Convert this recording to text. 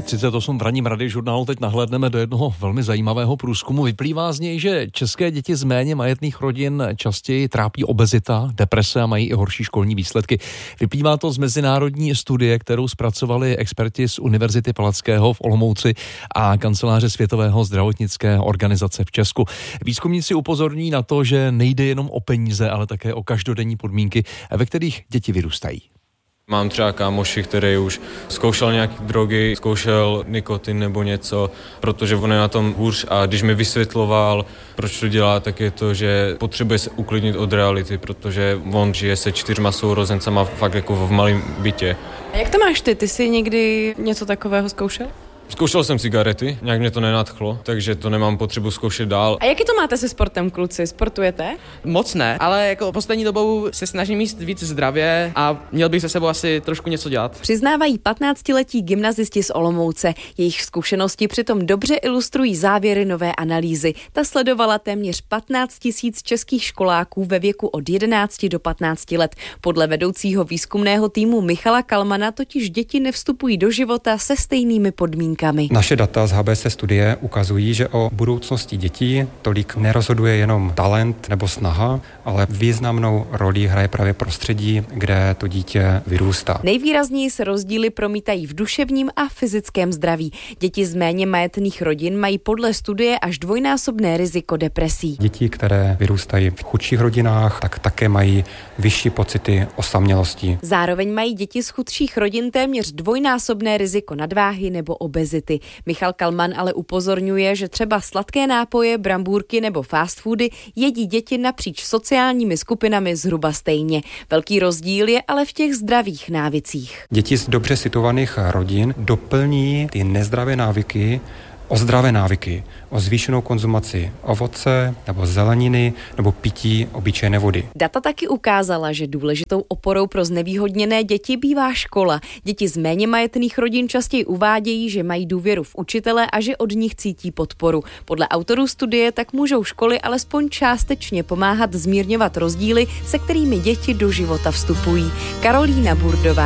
38 v ranním Radiožurnálu teď nahlédneme do jednoho velmi zajímavého průzkumu. Vyplývá z něj, že české děti z méně majetných rodin častěji trápí obezita, deprese a mají i horší školní výsledky. Vyplývá to z mezinárodní studie, kterou zpracovali experti z Univerzity Palackého v Olomouci a kanceláře Světového zdravotnické organizace v Česku. Výzkumníci upozorňují na to, že nejde jenom o peníze, ale také o každodenní podmínky, ve kterých děti vyrůstají. Mám třeba kámoši, který už zkoušel nějaké drogy, zkoušel nikotin nebo něco, protože on je na tom hůř a když mi vysvětloval, proč to dělá, tak je to, že potřebuje se uklidnit od reality, protože on žije se 4 sourozencama fakt jako v malém bytě. A jak to máš ty? Ty jsi někdy něco takového zkoušel? Zkoušel jsem cigarety, nějak mě to nenadchlo, takže to nemám potřebu zkoušet dál. A jaký to máte se sportem, kluci? Sportujete? Moc ne, ale jako poslední dobou se snažím jíst víc zdravě a měl bych se sebou asi trošku něco dělat. Přiznávají 15letí gymnazisti z Olomouce. Jejich zkušenosti přitom dobře ilustrují závěry nové analýzy. Ta sledovala téměř 15 000 českých školáků ve věku od 11 do 15 let. Podle vedoucího výzkumného týmu Michala Kalmana totiž děti nevstupují do života se stejnými podmínkami. Naše data z HBS studie ukazují, že o budoucnosti dětí tolik nerozhoduje jenom talent nebo snaha, ale významnou roli hraje právě prostředí, kde to dítě vyrůstá. Nejvýrazněji se rozdíly promítají v duševním a fyzickém zdraví. Děti z méně majetných rodin mají podle studie až dvojnásobné riziko depresí. Děti, které vyrůstají v chudších rodinách, tak také mají vyšší pocity osamělosti. Zároveň mají děti z chudších rodin téměř dvojnásobné riziko nadváhy nebo obezity. Michal Kalman ale upozorňuje, že třeba sladké nápoje, brambůrky nebo fast foody jedí děti napříč sociálními skupinami zhruba stejně. Velký rozdíl je ale v těch zdravých návicích. Děti z dobře situovaných rodin doplní ty nezdravé návyky o zdravé návyky, o zvýšenou konzumaci ovoce nebo zeleniny nebo pití obyčejné vody. Data taky ukázala, že důležitou oporou pro znevýhodněné děti bývá škola. Děti z méně majetných rodin častěji uvádějí, že mají důvěru v učitele a že od nich cítí podporu. Podle autorů studie tak můžou školy alespoň částečně pomáhat zmírňovat rozdíly, se kterými děti do života vstupují. Karolína Burdová.